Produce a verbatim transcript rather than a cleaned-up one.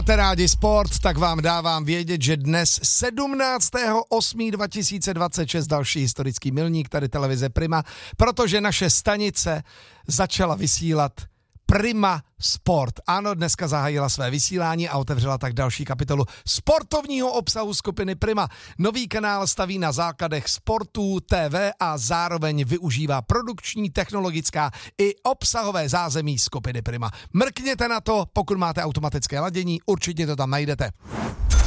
Rádi sport, tak vám dávám vědět, že dnes sedmnáctého osmého dva tisíce dvacet šest další historický milník tady televize Prima, protože naše stanice začala vysílat Prima Sport. Ano, dneska zahájila své vysílání a otevřela tak další kapitolu sportovního obsahu skupiny Prima. Nový kanál staví na základech sportů T V a zároveň využívá produkční, technologická i obsahové zázemí skupiny Prima. Mrkněte na to, pokud máte automatické ladění, určitě to tam najdete.